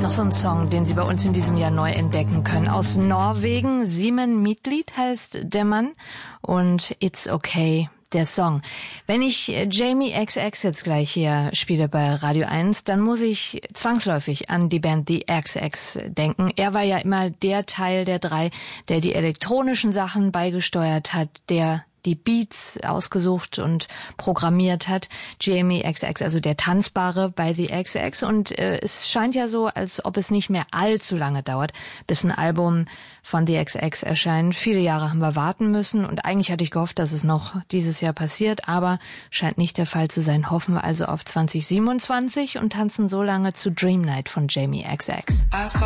Noch so ein Song, den Sie bei uns in diesem Jahr neu entdecken können. Aus Norwegen, Simen Midtlied heißt der Mann und It's Okay, der Song. Wenn ich Jamie XX jetzt gleich hier spiele bei Radio 1, dann muss ich zwangsläufig an die Band The XX denken. Er war ja immer der Teil der drei, der die elektronischen Sachen beigesteuert hat, der die Beats ausgesucht und programmiert hat. Jamie XX, also der Tanzbare bei The XX. Und es scheint ja so, als ob es nicht mehr allzu lange dauert, bis ein Album von The XX erscheint. Viele Jahre haben wir warten müssen und eigentlich hatte ich gehofft, dass es noch dieses Jahr passiert, aber scheint nicht der Fall zu sein. Hoffen wir also auf 2027 und tanzen so lange zu Dream Night von Jamie XX.